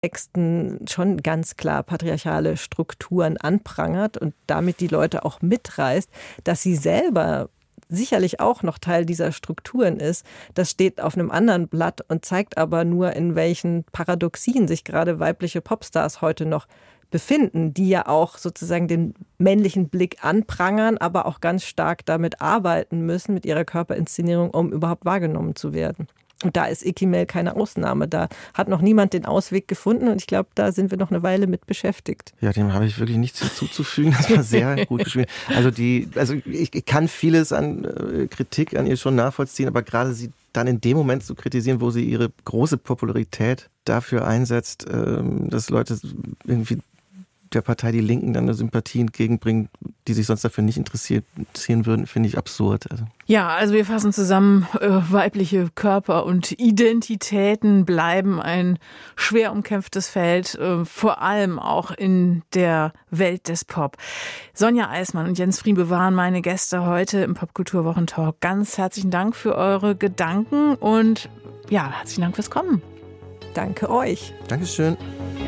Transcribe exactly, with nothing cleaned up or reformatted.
Texten schon ganz klar patriarchale Strukturen anprangert und damit die Leute auch mitreißt, dass sie selber sicherlich auch noch Teil dieser Strukturen ist. Das steht auf einem anderen Blatt und zeigt aber nur, in welchen Paradoxien sich gerade weibliche Popstars heute noch befinden, die ja auch sozusagen den männlichen Blick anprangern, aber auch ganz stark damit arbeiten müssen, mit ihrer Körperinszenierung, um überhaupt wahrgenommen zu werden. Und da ist Icky Mel keine Ausnahme. Da hat noch niemand den Ausweg gefunden und ich glaube, da sind wir noch eine Weile mit beschäftigt. Ja, dem habe ich wirklich nichts hinzuzufügen. Das war sehr gut gespielt. Also die, also ich, ich kann vieles an äh, Kritik an ihr schon nachvollziehen, aber gerade sie dann in dem Moment zu kritisieren, wo sie ihre große Popularität dafür einsetzt, ähm, dass Leute irgendwie der Partei Die Linken dann eine Sympathie entgegenbringen, die sich sonst dafür nicht interessieren würden, finde ich absurd. Also. Ja, also wir fassen zusammen, äh, weibliche Körper und Identitäten bleiben ein schwer umkämpftes Feld, äh, vor allem auch in der Welt des Pop. Sonja Eismann und Jens Friebe waren meine Gäste heute im Popkulturwochentalk. Ganz herzlichen Dank für eure Gedanken und ja, herzlichen Dank fürs Kommen. Danke euch. Dankeschön.